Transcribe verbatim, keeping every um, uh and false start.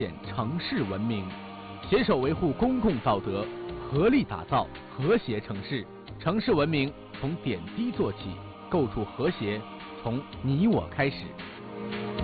城市文明，携手维护公共道德，合力打造和谐城市。城市文明从点滴做起，构筑和谐从你我开始。